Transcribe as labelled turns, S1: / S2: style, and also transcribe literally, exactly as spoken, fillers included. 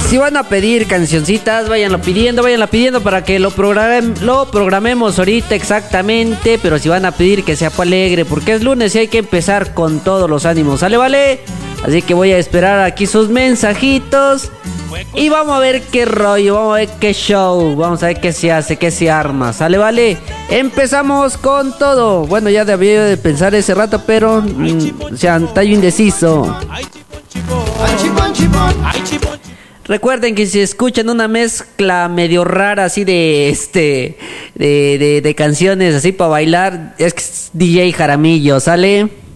S1: Si van a pedir cancioncitas, váyanlo pidiendo, váyanlo pidiendo para que lo, programem, lo programemos ahorita exactamente. Pero si van a pedir que sea alegre, porque es lunes y hay que empezar con todos los ánimos, ¿sale, vale? Así que voy a esperar aquí sus mensajitos y vamos a ver qué rollo, vamos a ver qué show, vamos a ver qué se hace, qué se arma, ¿sale, vale? Empezamos con todo. Bueno, ya debía de pensar ese rato, pero mmm, o sea, tallo indeciso. Recuerden que si escuchan una mezcla medio rara así de este de, de, de canciones así para bailar, es que es D J Jaramillo, ¿sale?